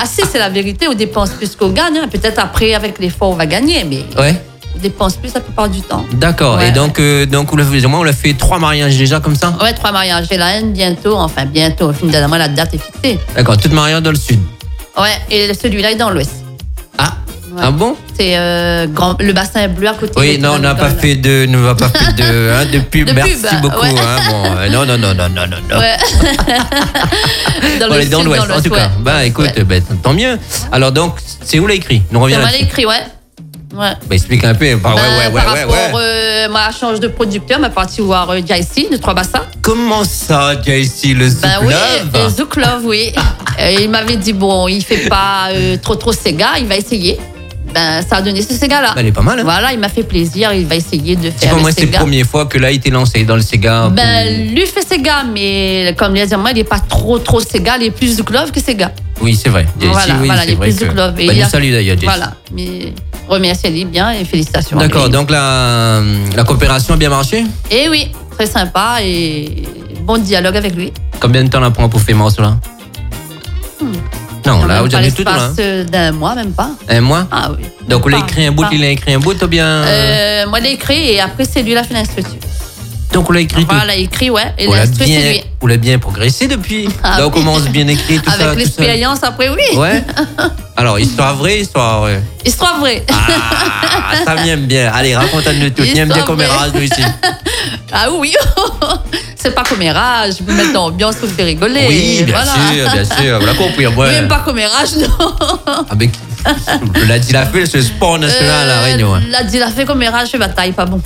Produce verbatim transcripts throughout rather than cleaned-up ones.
Ah si, c'est la vérité, on dépense plus qu'on gagne. Hein. Peut-être après, avec l'effort, on va gagner, mais Ouais. on dépense plus la plupart du temps. D'accord. Ouais, Et donc, euh, donc on l'a fait, on l'a fait trois mariages déjà comme ça. Ouais, trois mariages. J'ai la haine bientôt, enfin bientôt. Finalement, la date est fixée. D'accord. Tout mariage dans le sud. Ouais, et celui-là est dans l'ouest. Ah. Ouais. Ah bon? C'est euh, grand, le bassin est bleu à côté. Oui, non, on n'a pas fait de, ne va pas fait de, hein, de pub. De Merci pub, beaucoup. ouais. Hein, bon, euh, non, non, non, non, non, non, non. Ouais. dans On est dans sud, l'ouest, en tout cas. ouais. Bah, écoute, Ouais. bah, tant mieux. Alors donc, c'est où l'a écrit? Nous On reviens m'a là-dessus. écrit, ouais. Ouais. Bah, explique un peu. Bah, ouais, Ben, ouais, ouais, par ouais, rapport, ouais. euh, moi, je change de producteur, ma partie voir euh, J C de Trois Bassins. Comment ça, J C, le Zouk Ben oui, Love? le Zouk Love, oui. Euh, il m'avait dit, bon, il fait pas euh, trop trop Sega, il va essayer. Ben, ça a donné ce Sega-là. Elle est pas mal, hein? Voilà, il m'a fait plaisir, il va essayer de C'est faire pas le moi, c'est la Sega. première fois que là, il était lancé dans le Sega. Ben, lui fait Sega, mais comme les moi, il n'est pas trop trop Sega, il est plus Zouk Love que Sega. Oui, c'est vrai. J C, Voilà, oui, voilà, c'est les vrai plus que- Zouk Love. Et Bah, il nous a- salut d'ailleurs, J C. Voilà, mais remerciez-lui bien et félicitations. à D'accord, lui. donc la, la coopération a bien marché? Et oui, très sympa et bon dialogue avec lui. Combien de temps la prend pour faire morceau là? Non, là, Même pas aujourd'hui, tout là. l'espace euh, d'un mois, même pas. Un mois? Ah oui. Donc, on l'a Pas, écrit un bout, pas. il a écrit un bout, ou bien. Euh, moi, je l'ai écrit et après, c'est lui qui a fait l'instru. Donc, on l'a écrit tout. Voilà, écrit, ouais. Et On l'a l'instru, c'est bien, lui. on l'a bien progressé depuis. Ah Là, on oui. commence bien écrit, tout ça. Avec tout l'expérience, après, oui. ça. Ouais. Alors, histoire vraie, histoire vraie. Histoire vraie. Ah, ça m'aime bien. Allez, raconte-nous tout. J'aime bien Histoire commérage, nous, ici. Ah oui. C'est pas commérage. Je peux mettre l'ambiance pour faire rigoler. Oui, bien Voilà. sûr, bien sûr. Vous l'avez compris, ouais. Même pas commérage, non. Avec. La dit la fait, c'est le sport national à La Réunion. hein. Euh, La dit la fait commérage, je bataille, pas bon.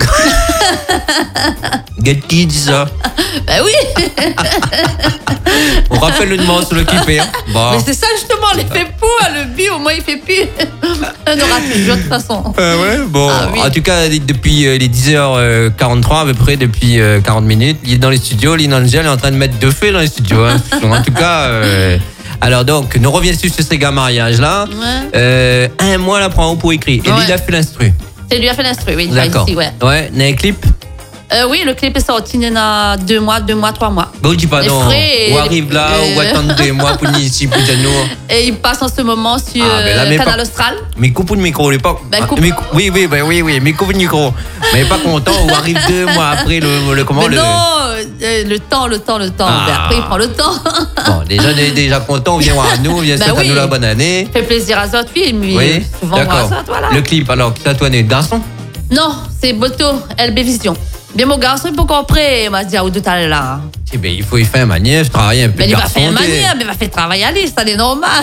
Get qui dit ça? Ben oui. On rappelle le numéro sur le kippé. Hein. Bon. Mais c'est ça justement, les fait pour, le but, au moins il fait plus. On aura toujours de toute façon. Euh, ouais, bon. Ah oui. En tout cas, depuis euh, les dix heures quarante-trois à peu près, depuis euh, quarante minutes, il est dans les studios. Lynn Angel est en train de mettre deux feux dans les studios. Hein. En tout cas, euh, alors donc, nous revenons sur ce Sega mariage là. Ouais. Euh, un mois là, prend pour écrire. Et lui, Ouais. il a fait l'instru. C'est lui qui a fait l'instru, oui, D'accord. ici, ouais. Ouais, il y a un clip. Euh, oui, le clip est sorti il y en a deux mois, deux mois, trois mois. Bon, dis pas Les non. frais et Ou les- arrive là, euh, ou attendre des mois pour venir ici, pour dire nous. Et il passe en ce moment sur Ah, mais là, euh, mais Canal pas- Austral. Mais coupe le micro, il est pas. Ben, coupe. Mais cou- oui, oui, ben, oui, oui, mais coupe le micro. Mais il est pas content, ou arrive deux mois après le, le comment Mais le. non, euh, le temps, le temps, le temps. Ah. Mais après, il prend le temps. Bon, déjà, on est déjà content, on vient voir nous, on vient Ben souhaiter à oui. nous la bonne année. fait plaisir à Zot, oui, mais Oui, souvent on voit d'accord. ça, voilà. Le clip, alors, qui t'a toi, né garçon? Non, c'est Boto, L B Vision. Bien, mon garçon, il peut comprer, il m'a dit, à où tout à l'heure. Eh ben, il faut y faire un manière, travailler un peu Mais de il va garçon. faire une t'es- manière, mais il va faire travailler à lui, ça c'est normal.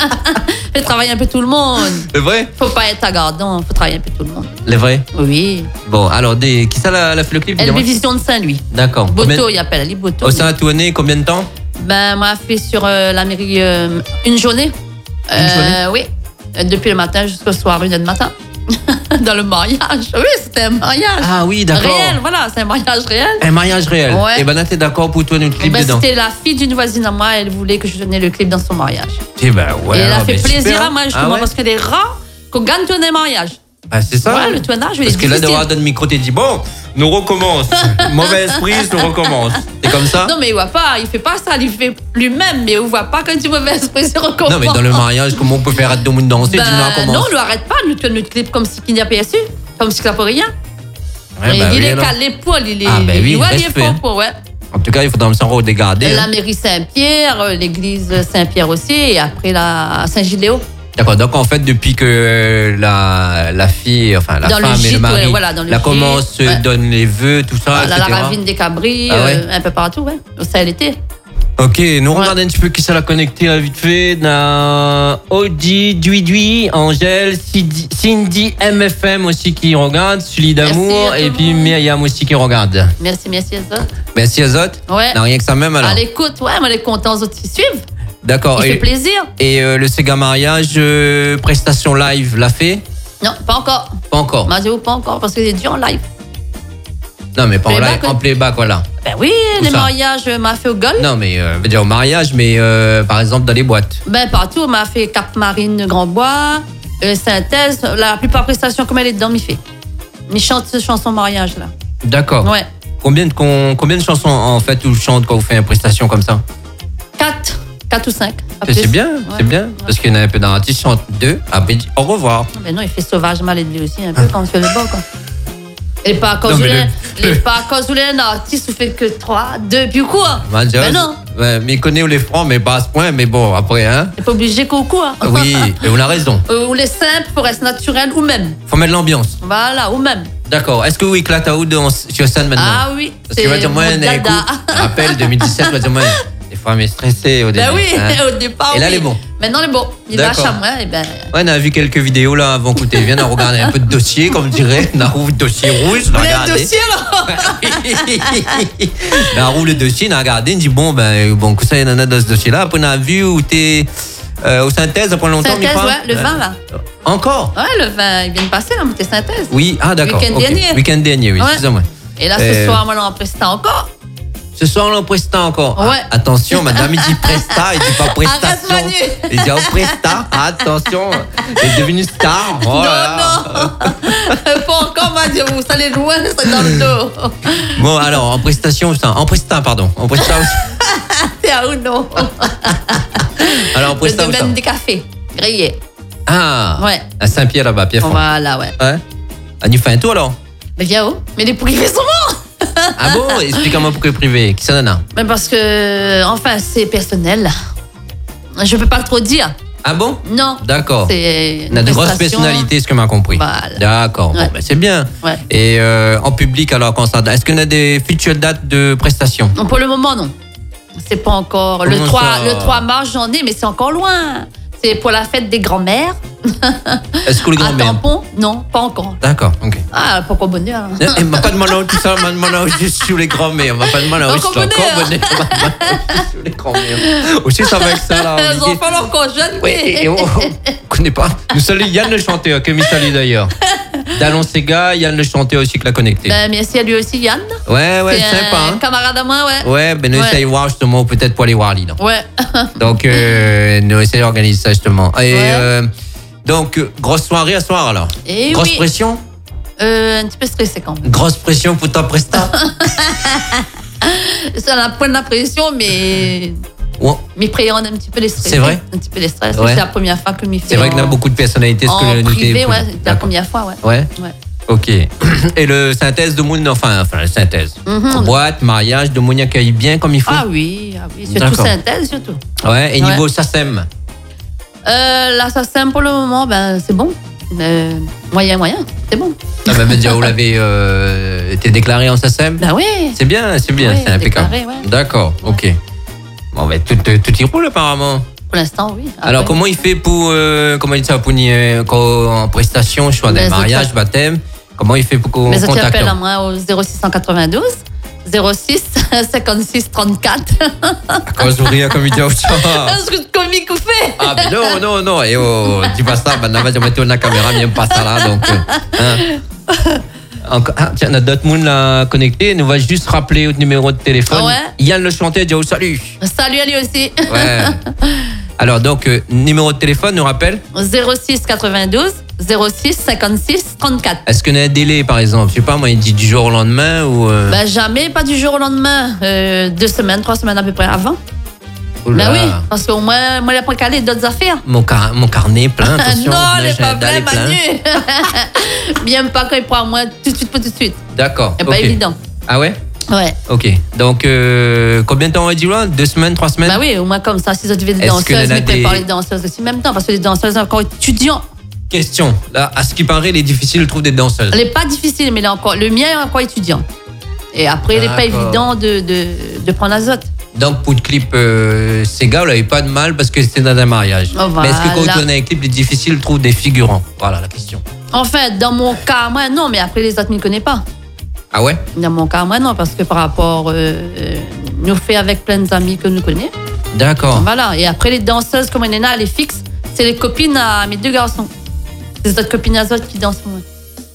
Il fait travailler un peu tout le monde. C'est vrai? Faut pas être agardant, faut travailler un peu tout le monde. C'est vrai? Oui. Bon, alors, des... qui ça l'a l'a fait le clip? L B dis-moi? Vision de Saint-Louis. D'accord. Combien- Boto, il appelle, elle dit Boto. Au sein de tourné, combien de temps? Ben, moi, j'ai fait sur euh, la mairie euh, une journée. Une Euh, journée? Oui. Euh, Depuis le matin jusqu'au soir, une heure du matin. Dans le mariage. Oui, c'était un mariage. Ah oui, d'accord. Réel, voilà, c'est un mariage réel. Un mariage réel. Ouais. Et ben là, t'es d'accord pour tourner le clip Ben, dedans? c'était la fille d'une voisine à moi, elle voulait que je donnais le clip dans son mariage. Eh ben, ouais. Et elle a ah, fait ben, plaisir super. à moi, justement, Ah ouais? parce que des rats qu'on gagne tourner un mariage. Ah, c'est ça? Ouais, le tournage, il est Parce que là, difficile. d'avoir dans le micro, t'es dit, bon, nous recommence. Mauvais esprit, nous recommence. C'est comme ça? Non, mais il voit pas, il fait pas ça, il fait lui-même, mais on voit pas quand tu mauvais esprit se recommence. Non, mais dans le mariage, comment on peut faire tout le monde danser? Ben, tu nous recommences. non, on lui arrête pas, nous tourne notre clip comme si qu'il n'y a pas su, comme si qu'il n'y a pas rien. Ouais, Et bah il oui, est alors. calé pour, il est. Ah, ben oui, ouais, il est respect. fort pour, ouais. En tout cas, il faudra me s'en regarder. La hein. mairie Saint-Pierre, euh, l'église Saint-Pierre aussi, et après la Saint-Giléo. D'accord, donc en fait, depuis que la, la fille, enfin la Dans le femme et gîte, le mari, ouais, voilà, dans le la gîte, commence, ouais. donne les vœux, tout ça, la, et cetera. la ravine des Cabris, Ah ouais. euh, un peu partout, ouais. Ça, elle était. Ok, nous Ouais. regardons un petit peu qui ça l'a connecté là, vite fait. Dans Audi, Dui Dui, Angèle, Cindy, Cindy M F M aussi qui regarde, Sully d'amour, Merci à et tout puis le monde. Myriam aussi qui regarde. Merci, merci à ça. Merci Azot. Ouais. Non, rien que ça même alors. À l'écoute, ouais, mais les contents autres qui suivent. D'accord. Il fait Et, plaisir. et euh, le Sega mariage, euh, prestation live, l'a fait? Non, pas encore. Pas encore. M'a dit ou pas encore, parce que c'est dur en live. Non, mais pas en Playback, live, en oui. playback, voilà. Ben oui, Où les ça mariages, euh, m'a fait au Gol. Non, mais euh, je veux dire au mariage, mais euh, par exemple dans les boîtes. Ben partout, m'a fait Cap-Marine, Grand-Bois, euh, Synthèse. La plupart des prestations, comme elle est dedans, m'y fait. Mais chante ce chanson mariage, là. D'accord. Ouais. Combien de, con- combien de chansons en fait vous chantez quand vous faites une prestation comme ça? Quatre. Quatre ou cinq. Pas C'est plus. bien, Ouais. c'est bien. Parce qu'il y en a un peu dans l'artiste, chante deux, après il dit au revoir. Ah, ben non, il fait sauvagement les deux aussi, un peu quand on fait le bas, quoi. Et pas à cause Non, où mais les- le- les- pas à cause où les un artiste où fait que trois, deux, puis quoi. Ben, Ben non, Ouais, mais il connaît où les francs, mais pas à ce point, mais bon, après, hein. t'es pas obligé qu'au quoi. Oui, et on a raison. Euh, ou les simples pour rester naturel, ou même. Faut mettre l'ambiance. Voilà, ou même. D'accord. Est-ce que vous éclatez à où dans- sur scène maintenant? Ah oui, Parce qu'il va dire, moi, mon écoute, dada. rappel deux mille dix-sept, il va dire, moi, des fois, mais stressé au début. Ben oui, hein. au départ. Et là, oui. il est bon. Maintenant, il est bon. Il va D'accord. à moi, et ben. Ouais, on a vu quelques vidéos là avant que tu viennes, on a regardé un peu de dossier, comme dirait. On a roulé le dossier rouge, on a Vous voulez regardé. le dossier, là? On a roulé le dossier, on a regardé, on dit bon, ben, bon, que ça, il y en a dans ce dossier-là. Après, on a vu où t'es euh, au synthèse, après longtemps, Synthèse, il croit. ouais, le vin, là. Encore? Ouais, le vin, il vient de passer, là, mais t'es synthèse. Oui, ah, d'accord. Week-end ok. dernier. Week-end dernier, oui, Ouais. excusez-moi. Et là, ce Euh, soir, moi, là, en prestant encore. Ce soir, on est au Presta encore. Ouais. Ah, attention, madame, il dit Presta, il dit pas prestation. Arrête, Manu. Il dit oh, Presta, attention, il est devenu star. Oh non, là là. non. Pas encore, m'a dit, vous allez loin, c'est dans le dos. Bon, alors, en prestation, putain, en Presta, pardon. En Presta aussi. C'est à où, non? Alors, en Le Presta aussi. domaine des cafés, grillé. Ah, Ouais. à Saint-Pierre là-bas, Pierre Voilà, ouais. Ouais. On y fait un tour alors. Mais viens où? Mais les privés sont morts! Ah bon? Explique-moi pourquoi privé. Qui ça en a? Mais parce que, enfin, c'est personnel. Je peux pas trop dire. Ah bon? Non. D'accord. C'est On a une de grosses prestation. personnalités, ce que m'a compris. Voilà. D'accord. Ouais. Bon, ben, c'est bien. Ouais. Et euh, en public, alors, quand ça. Est-ce qu'on a des futures dates de prestations? Non, pour le moment, non. C'est pas encore. Le Comment trois, ça? le trois mars, j'en ai, mais c'est encore loin. C'est pour la fête des grands-mères. Est-ce que les À grands-mères? Tampon? Non, pas encore. D'accord, ok. Ah, pourquoi bonheur? hein. Eh, Il m'a pas demandé où tout ça, il m'a demandé où je suis les grands-mères. Il m'a pas demandé où je suis Encore encore bonnet, bonnet. Il m'a demandé où je suis les grands-mères. Aussi, ça va avec ça, là. Les Olivier. enfants, là, encore jeunes. Oui, et, et oh, oh, on connaît pas. Nous saluons Yann le chanteur, que me salue d'ailleurs. Dallon Sega, Yann le chanteur aussi qui l'a connecté. Ben, merci à lui aussi, Yann. Ouais, ouais, C'est sympa. un Hein. camarade à moi, ouais. Ouais, ben nous Ouais. essayons de voir justement, peut-être pour aller voir Lille. Ouais. Donc, euh, nous essayons d'organiser ça justement. Et Ouais. euh, donc, euh, grosse soirée à soir alors. Et Grosse oui. pression. Euh, un petit peu stressé quand même. Grosse pression pour ta presta. Ça a point d'impression, mais. Ouais. M'épréhende un petit peu les stress. C'est vrai? Un petit peu les stress. Ouais. C'est la première fois que m'y fait. C'est vrai qu'il y a en- beaucoup de personnalités. ce que En nous privé, t'es- ouais, c'est la D'accord. première fois, ouais. Ouais. Ouais. Ok. Et le synthèse de Moune, enfin, enfin, la synthèse. Mhm. Boîte, mariage, de Moune accueille bien comme il faut. Ah oui, ah oui. Surtout D'accord. synthèse, surtout. Ouais. Et Ouais. niveau SACEM. Euh, l'assassin, pour le moment, ben, c'est bon. Euh, moyen, moyen, c'est bon. Ça veut dire vous l'avez euh, été déclaré en SACEM. Ben oui. C'est bien, c'est bien, Oui, c'est impeccable. déclaré, ouais. D'accord, ok. Bon, ben, tout, tout, tout y roule apparemment. Pour l'instant, oui. Après, Alors, comment il fait pour, euh, comment il dit ça, pour ni- euh, quand, en prestation, choix Mais des je mariages, te- baptême, comment il fait pour qu'on Mais je contacte? t'appelle à moi au zéro six quatre-vingt-douze zéro six cinquante-six trente-quatre. Quand je ris comme il dit, oh, ça. Est-ce que c'est comique ou fait? Ah, mais non, non, non, et oh, dis pas ça, ben, on va mettre la caméra, même pas ça là, donc. euh, hein. Encore, ah, tiens, on a d'autres monde là connectés, nous va juste rappeler au numéro de téléphone. Ouais. Yann le chanteur dit, oh, salut. Salut à lui aussi. Ouais. Alors, donc, euh, numéro de téléphone, nous rappelle? zéro six quatre-vingt-douze zéro six cinquante-six trente-quatre. Est-ce qu'on a un délai, par exemple? Je sais pas, moi, il dit du jour au lendemain ou. Euh... Ben jamais, pas du jour au lendemain. Euh, deux semaines, trois semaines à peu près avant. oula. Ben oui, parce qu'au moins, moi, il a pas calé d'autres affaires. Mon, car- mon carnet est plein, attention. non, mon elle est pas agenda vraie, est plein. Manu. Bien pas quand il prend à moi tout de suite, pas tout de suite. D'accord. C'est ok. pas évident. Ah ouais? Ouais. Ok. Donc, euh, combien de temps on va dire là? Deux semaines, trois semaines? Bah oui, au moins comme ça, si autres viennent des Est-ce que danseuses, l'on a mais préparent des- les danseuses aussi en même temps, parce que les danseuses sont encore étudiants. Question. Là, à ce qui paraît, il est difficile de trouver des danseuses. Elle n'est pas difficile, mais elle est encore, le mien est encore étudiant. Et après, il n'est pas D'accord. évident de, de, de prendre l'azote. Donc, pour le clip euh, Sega, vous n'avez pas de mal parce que c'était dans un mariage. Oh, Mais est-ce que quand voilà. on tourne un clip, il est difficile de trouver des figurants? Voilà la question. Enfin, dans mon cas, moi, non, mais après, les autres ne me connaissent pas. Ah ouais? Dans mon cas, moi, non, parce que par rapport, euh, euh, nous fait avec plein d'amis que nous connaissons. D'accord. Voilà. Et après, les danseuses, comme on est là, les fixes, c'est les copines à mes deux garçons. C'est les autres copines à autres qui dansent pour moi.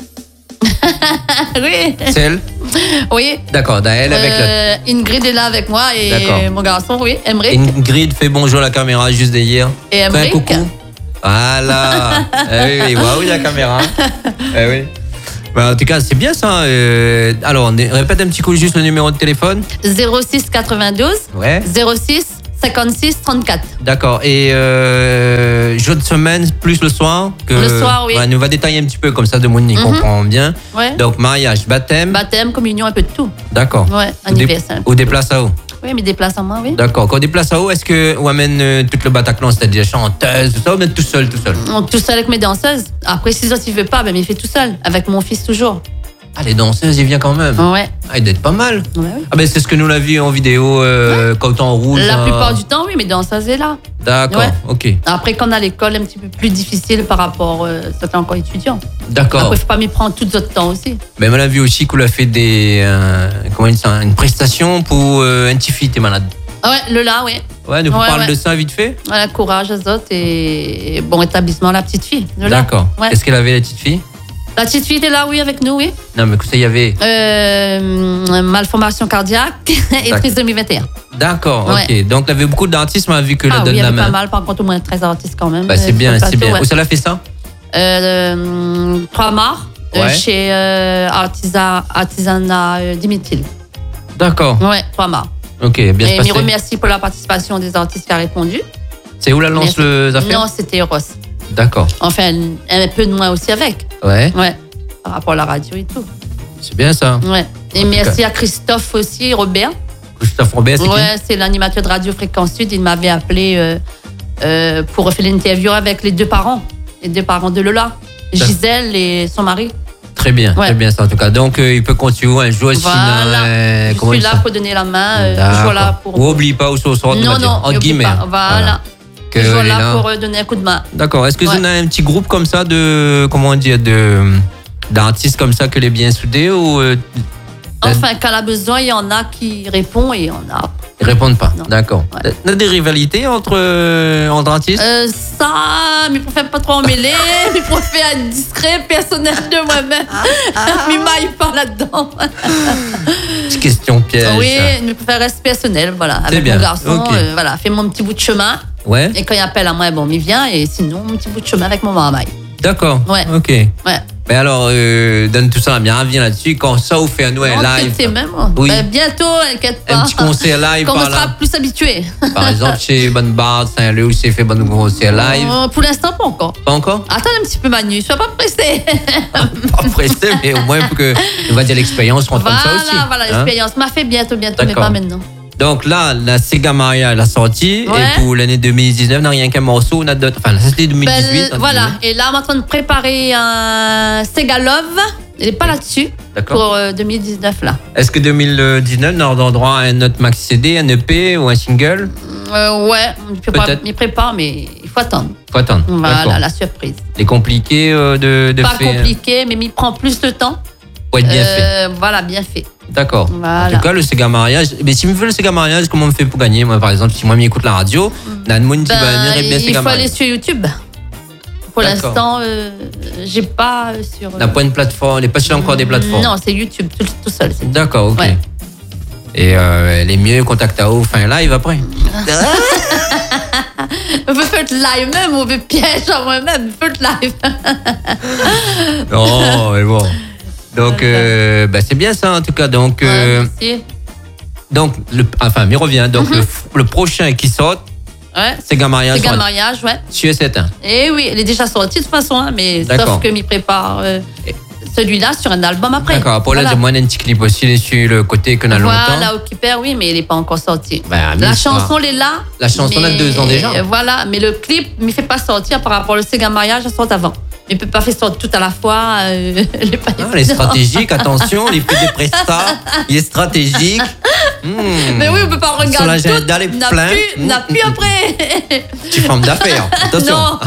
Oui. Celle? Oui. D'accord. Elle avec le. Euh, Ingrid est là avec moi et D'accord. mon garçon, oui, Emmerich. Ingrid fait bonjour à la caméra juste derrière. Et Fais un Emmerich. coucou. Voilà. Eh oui, oui, waouh, la caméra. Eh oui. Bah, en tout cas, c'est bien ça. Euh, alors, on est- répète un petit coup juste le numéro de téléphone. zéro six quatre-vingt-douze Ouais. zéro six cinquante-six trente-quatre. D'accord. Et euh, jour de semaine, plus le soir que... Le soir, oui. Ouais, nous va détailler un petit peu, comme ça, de monde y Mhm. comprend bien. Ouais. Donc, mariage, baptême. Baptême, communion, un peu de tout. D'accord. Ouais, Ou des- anniversaire. Ou des places à eau. Oui, mais des places en moi, oui. D'accord. Quand on déplace à eau, est-ce qu'on amène euh, tout le Bataclan, c'est-à-dire chanteuse, tout ça, ou même tout seul, tout seul? On- Tout seul avec mes danseuses. Après, si ça, il veut pas, ben, il fait tout seul. Avec mon fils, toujours. Ah, les danseuses, ils viennent quand même. Ouais. Ah, ils doivent être pas mal. Ouais, oui. Ah, ben c'est ce que nous l'a vu en vidéo, euh, quand on rouge. La hein. plupart du temps, oui, mes danseuses est là. D'accord, Ouais. ok. Après, quand on a l'école, un petit peu plus difficile par rapport. Euh, ça, t'es encore étudiant. D'accord. Après, il faut pas m'y prendre tout votre temps aussi. Mais on a vu aussi qu'on a fait des, euh, comment on dit ça, une prestation pour euh, un petit fille, t'es malade. Ah ouais, le là, oui. Ouais, nous Ouais, parle ouais. de ça vite fait. Voilà, courage, Azot et bon établissement, la petite fille. Le là. D'accord. Ouais. Est-ce qu'elle avait la petite fille? La petite fille était là, oui, avec nous, oui. Non, mais que ça y avait. Euh, malformation cardiaque et D'accord. trisomie vingt et un. D'accord, Ouais. ok. Donc, il y avait beaucoup d'artistes, mais on a vu que la Ah donne oui, il y la avait main. pas mal, par contre, au moins treize artistes quand même. Bah, c'est euh, bien, sur c'est le plateau, bien. ouais. Où ça l'a fait ça? Euh, Trois mars, euh, Ouais. chez euh, Artisan, Artisanat euh, Dimitil. D'accord. Ouais, trois mars. Ok, bien Et se je passer. remercie pour la participation des artistes qui ont répondu. C'est où la lance Merci. le affaires? Non, c'était Ross. D'accord. Enfin, un peu de moi aussi avec. Ouais, Ouais, par rapport à la radio et tout. c'est bien ça. Ouais. Et En tout merci à Christophe aussi, Robert. Christophe Robert, c'est qui? Ouais, c'est l'animateur de Radio Fréquence Sud. Il m'avait appelé euh, euh, pour faire l'interview avec les deux parents, les deux parents de Lola, Gisèle et son mari. Très bien, Ouais. très bien ça en tout cas. Donc, euh, il peut continuer un jour Voilà. euh, Je comment suis il là s'appelle? pour donner la main. euh, je D'accord. suis là pour. Ou oublie pas où sont on va Non, dire, non, entre n'oublie guillemets. pas. Voilà. Que Je suis elle est là là. pour euh, donner un coup de main. D'accord. Est-ce que Ouais. vous avez un petit groupe comme ça de, comment dire, de d'artistes comme ça que les bien soudés ou euh, Enfin, quand elle a besoin, il y en a qui répondent et il y en a. ils répondent pas? Non. D'accord. Ouais. Il y a des rivalités entre euh, entre artistes? Euh, ça, mais pour faire pas trop emmêler, mais pour faire être discret, personnel de moi-même. Mais m'aille pas là-dedans. Petite question piège. Oui, mais pour faire reste personnel, voilà. C'est Avec bien. mon garçon, Ok. euh, voilà, fais mon petit bout de chemin. Ouais. Et quand il appelle à moi, bon, il vient. Et sinon, mon petit bout de chemin avec mon maman. D'accord. Ouais. Ok. Ouais. Mais alors, euh, donne tout ça, bien, reviens là-dessus. Quand ça vous fait un Noël On live, sait même. Oui. Ben, bientôt, inquiète pas. un petit concert live Quand on par sera là. plus habitué. Par exemple, chez Bonne Barre, Saint-Leu, où c'est fait Bonne concert live. Euh, pour l'instant, pas encore. Pas encore? Attends un petit peu, Manu. Sois pas pressé. Pas pressé, mais au moins pour que, on va dire, l'expérience rentre comme ça aussi. Voilà, voilà, hein. l'expérience m'a fait bientôt, bientôt, mais D'accord. pas maintenant. Donc là, la Sega Maria, elle a sorti. Ouais. Et pour l'année deux mille dix-neuf, on n'a rien qu'un morceau. On a d'autres. Enfin, ça c'était deux mille dix-huit. Ben, entre voilà. guillemets. Et là, on est en train de préparer un Sega Love. Il n'est pas là-dessus. D'accord. Pour euh, deux mille dix-neuf, là. Est-ce que deux mille dix-neuf, on aura droit à un autre maxi C D, un E P ou un single? Euh, ouais, il prépare, Peut-être. il prépare, mais il faut attendre. Faut attendre. Voilà, D'accord. la surprise. Les compliqués euh, de, de Pas faire. compliqué, mais il prend plus de temps. Faut être bien fait. Euh, Voilà, bien fait. D'accord. Voilà. En tout cas, le Sega Mariage. Mais si me fait le Sega Mariage, comment on me fait pour gagner? Moi, par exemple, si moi, m'écoute la radio, Nan Moon dit, Ben, bah, venir bien il Sega faut aller Mariage. sur YouTube. Pour D'accord. l'instant, euh, j'ai pas euh, sur. N'a pas une plateforme, elle n'est pas sur encore des plateformes. Non, c'est YouTube tout, tout seul. c'est- D'accord, ok. Ouais. Et euh, les mieux, contact à eau, fin live après. On peut faire le live même, on veut piège à moi-même, faire le live. Non, mais bon. Donc, euh, bah, c'est bien ça en tout cas. Donc, euh, Ouais, merci. donc le, enfin, mais revient. Donc, le, le prochain qui sort, Ouais. Sega Mariage. C'est un mariage, ouais. Sur S sept. Et oui, elle est déjà sortie de toute façon, hein, mais D'accord. sauf que m'y prépare euh, celui-là sur un album après. D'accord. Pour Voilà. là, moi, un petit clip aussi, il est sur le côté qu'on a Voilà, longtemps. Occupé, oui, mais il n'est pas encore sorti. Ben, La mais chanson, elle est là. La chanson mais- a deux ans déjà. Voilà, mais le clip ne me fait pas sortir par rapport au Sega Mariage, ça sort avant. Il ne peut pas faire sortir tout à la fois. Euh, il est pas Ah, il est stratégique, attention, il fait des prestats, il est stratégique. Hmm. Mais oui, on ne peut pas Sur regarder l'agenda, tout. les On n'a pleins. plus, on n'a Mm, plus mm, après. Tu femme d'affaires, attention. Non.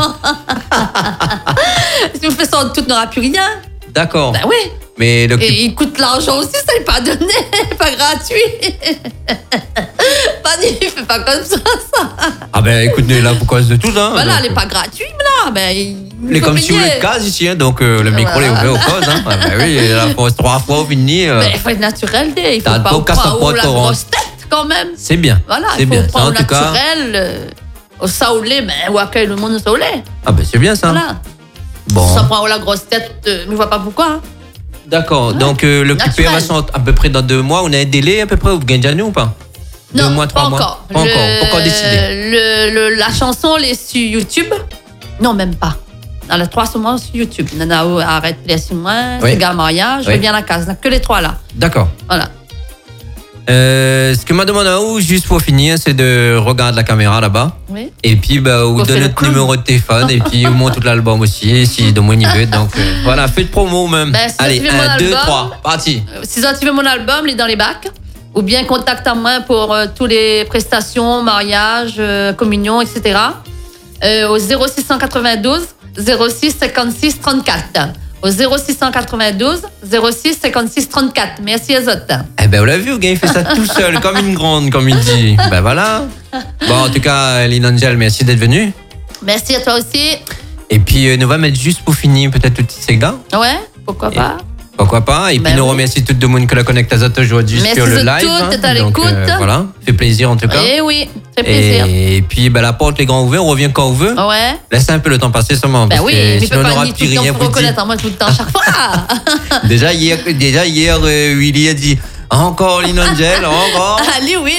Si on fait sortir tout, on n'aura plus rien. D'accord. Ben oui. Mais le clip. Et il coûte l'argent aussi, ça n'est pas donné, pas gratuit. Pas dit, fais pas comme ça, ça. Ah ben écoute, nous, là pour cause de tout, hein. Voilà, donc, elle n'est pas gratuite, là. Ben, il il est faut comme si vous payer. le case ici, hein, donc euh, le micro Voilà. est ouvert au cause. Hein. Ah ben oui, la pose trois fois au fini. euh, Mais il faut être naturel, dé. il T'as faut pas pas qu'à s'en prendre la prendre, grosse tête quand même. c'est bien. Voilà, c'est il faut bien. Ça, prendre en au tout cas. naturel, euh, au saoulé, ben, ou accueille le monde au saoulé. Ah ben c'est bien ça. Voilà. Bon. Si ça prend la grosse tête, euh, je ne vois pas pourquoi. Hein. D'accord. Donc euh, le clip Naturel. va sortir à peu près dans deux mois. On a un délai à peu près. Vous gagnez déjà nous ou pas? Deux Non, mois, trois pas mois encore. Pas encore, Le- pas encore décidé. le- le- la chanson, elle est sur YouTube. Non, même pas. Dans les trois mois sur YouTube. Nanao, arrête, laisse-moi. Oui. C'est gars mariage, Oui. je reviens à la case. Que les trois là. D'accord. Voilà. Euh, ce que m'a demandé à vous, juste pour finir, c'est de regarder la caméra là-bas. Oui. Et puis, bah, vous Pour donnez faire le notre clown. numéro de téléphone et puis vous montrez tout l'album aussi, si de moins niveau. Donc, euh, voilà, faites promo même. Ben, si Allez, vous suivez mon un, deux, album, trois, parti. Euh, Si vous activez mon album, il est dans les bacs. Ou bien contact à moi pour euh, toutes les prestations, mariage, euh, communion, et cetera. Euh, au zéro six cent quatre-vingt-douze zéro six cinquante-six trente-quatre. Au zéro six cent quatre-vingt-douze zéro six cinquante-six trente-quatre. Merci à Zot. Eh ben, vous l'avez vu, le gars, il fait ça tout seul, comme une grande, comme il dit. Ben voilà. Bon, en tout cas, Lynn Angel, merci d'être venu. Merci à toi aussi. Et puis, euh, nous va mettre juste pour finir peut-être le petit Sega. Ouais, pourquoi pas. Pourquoi pas. Et puis, Ben nous oui. remercie tout le monde que la connecte à Zot aujourd'hui Merci sur le de live. toutes, t'es à Donc, l'écoute. voilà, fait plaisir en tout cas. Eh oui, très plaisir. Et puis, ben, la porte, les grands ouverts, on revient quand on veut. Ouais. Laissez un peu le temps passer seulement. Ben parce oui, que mais il sinon, peut on pas n'aura dire tout plus le temps rien pour pour dire. reconnaître à moi tout le temps, chaque fois. Déjà hier, déjà hier euh, Willy a dit encore Lynn Angel, encore. Allez, oui.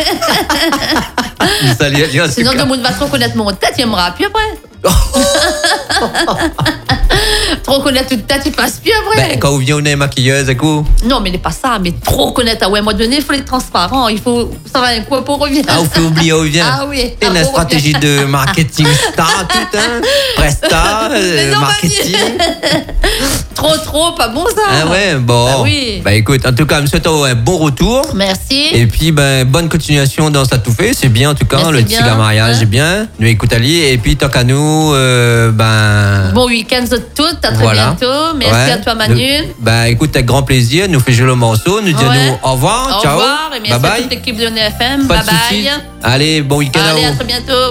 Ça lui a dit en tout Sinon, tout cas. le monde va trop connaître mon tête, il me rappelle plus après. Trop connaître toute tête, il passe plus après. Ben, quand vous venez, on est maquilleuse, et coup. Non, mais il n'est pas ça, mais trop connaître. Ah ouais, à un moment donné, il faut être transparent. Il faut savoir un quoi pour revenir. Ah, vous faites oublier où vient. Ah oui. C'est Ah, une pour stratégie de marketing star, tout, hein. Presta, euh, Mais non, marketing. Trop, trop, pas bon ça. Ah ouais, bon. Bah oui. Bah écoute, en tout cas, je me souhaite un bon retour. Merci. Et puis, ben, bonne continuation dans Ça tout fait. C'est bien, en tout cas. Merci le bien, petit mariage hein. est bien. Nous écoute Ali. Et puis, tant qu'à nous, euh, ben. Bon week-end de toutes, à très Voilà. bientôt. Merci Ouais. à toi Manu. Nous- Bah écoute, avec grand plaisir, nous fait jouer le morceau, nous disons Ouais. nous au revoir, Au ciao, revoir et merci bye à bye. toute l'équipe de N F M. Pas Bye de soucis. bye. Allez, bon week-end à Allez, vous. à très bientôt.